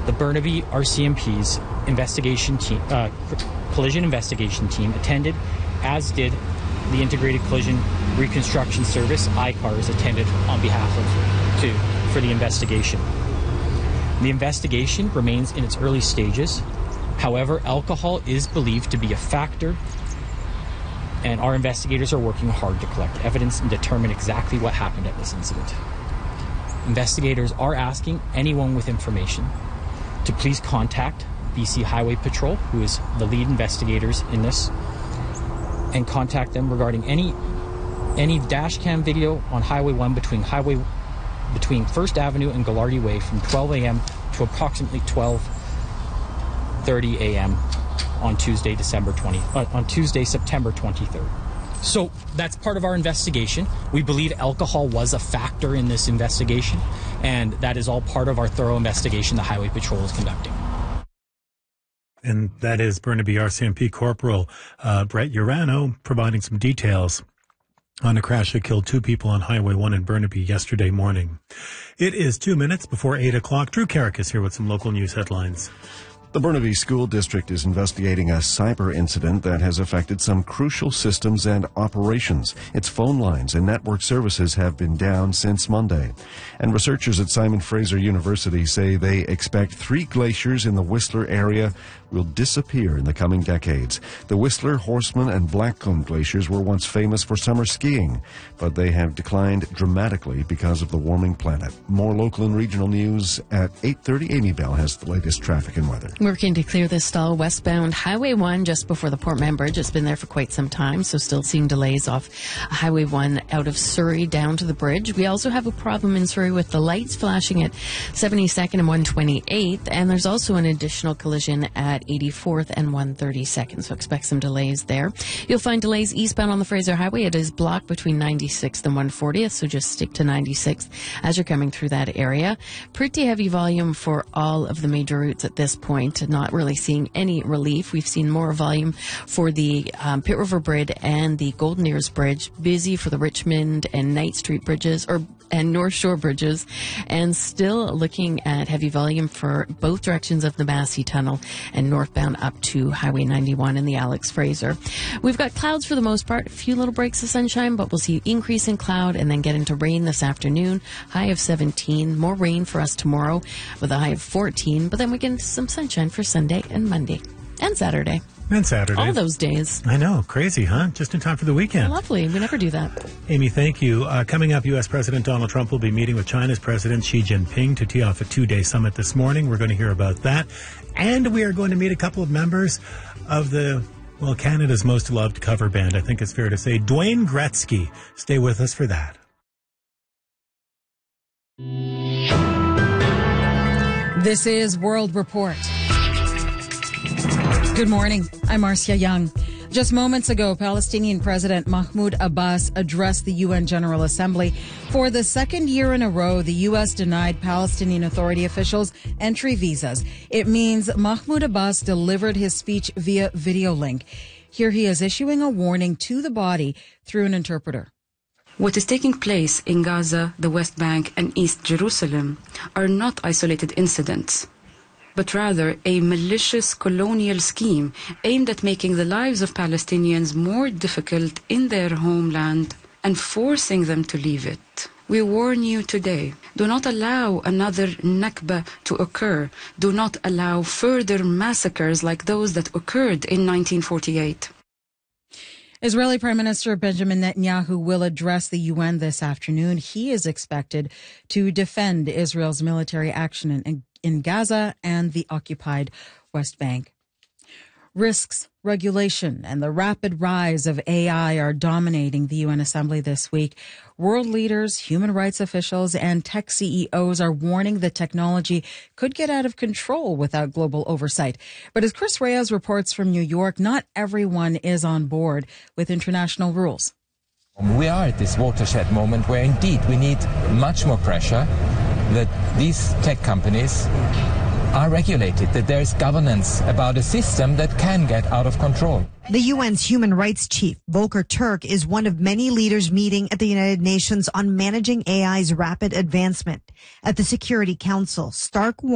The Burnaby RCMP's investigation team, collision investigation team attended, as did the Integrated Collision Reconstruction Service, ICARS, attended on behalf of for the investigation. The investigation remains in its early stages. However, alcohol is believed to be a factor, and our investigators are working hard to collect evidence and determine exactly what happened at this incident. Investigators are asking anyone with information to please contact BC Highway Patrol, who is the lead investigators in this, and contact them regarding any dash cam video on Highway 1 between 1st Avenue and Gallardi Way from 12 a.m. to approximately 12:30 a.m. on Tuesday, September 23rd. So that's part of our investigation. We believe alcohol was a factor in this investigation, and that is all part of our thorough investigation the Highway Patrol is conducting. And that is Burnaby RCMP Corporal Brett Urano providing some details on a crash that killed 2 people on Highway 1 in Burnaby yesterday morning. It is 2 minutes before 8 o'clock. Drew Carrick is here with some local news headlines. The Burnaby School District is investigating a cyber incident that has affected some crucial systems and operations. Its phone lines and network services have been down since Monday. And researchers at Simon Fraser University say they expect 3 glaciers in the Whistler area will disappear in the coming decades. The Whistler, Horseman, and Blackcomb glaciers were once famous for summer skiing, but they have declined dramatically because of the warming planet. More local and regional news at 8:30. Amy Bell has the latest traffic and weather. Working to clear this stall westbound Highway 1 just before the Port Mann Bridge. It's been there for quite some time, so still seeing delays off Highway 1 out of Surrey down to the bridge. We also have a problem in Surrey with the lights flashing at 72nd and 128th, and there's also an additional collision at 84th and 132nd, so expect some delays there. You'll find delays eastbound on the Fraser Highway. It is blocked between 96th and 140th, so just stick to 96th as you're coming through that area. Pretty heavy volume for all of the major routes at this point. Not really seeing any relief. We've seen more volume for the Pitt River Bridge and the Golden Ears Bridge. Busy for the Richmond and Knight Street bridges, and North Shore bridges, and still looking at heavy volume for both directions of the Massey Tunnel and northbound up to Highway 91 and the Alex Fraser. We've got clouds for the most part, a few little breaks of sunshine, but we'll see increase in cloud and then get into rain this afternoon. High of 17, more rain for us tomorrow with a high of 14, but then we get into some sunshine for Sunday and Monday and Saturday. And Saturday. All those days. I know. Crazy, huh? Just in time for the weekend. Lovely. We never do that. Amy, thank you. Coming up, U.S. President Donald Trump will be meeting with China's President Xi Jinping to tee off a 2-day summit this morning. We're going to hear about that. And we are going to meet a couple of members of Canada's most loved cover band, I think it's fair to say, Dwayne Gretzky. Stay with us for that. This is World Report. Good morning. I'm Marcia Young. Just moments ago, Palestinian President Mahmoud Abbas addressed the UN General Assembly. For the second year in a row, the U.S. denied Palestinian Authority officials entry visas. It means Mahmoud Abbas delivered his speech via video link. Here he is issuing a warning to the body through an interpreter. What is taking place in Gaza, the West Bank, and East Jerusalem are not isolated incidents, but rather a malicious colonial scheme aimed at making the lives of Palestinians more difficult in their homeland and forcing them to leave it. We warn you today, do not allow another Nakba to occur. Do not allow further massacres like those that occurred in 1948. Israeli Prime Minister Benjamin Netanyahu will address the UN this afternoon. He is expected to defend Israel's military action in Gaza and the occupied West Bank. Risks, regulation, and the rapid rise of AI are dominating the UN Assembly this week. World leaders, human rights officials, and tech CEOs are warning that technology could get out of control without global oversight. But as Chris Reyes reports from New York, not everyone is on board with international rules. We are at this watershed moment where indeed we need much more pressure that these tech companies are regulated, that there is governance about a system that can get out of control. The UN's human rights chief, Volker Turk, is one of many leaders meeting at the United Nations on managing AI's rapid advancement. At the Security Council, Stark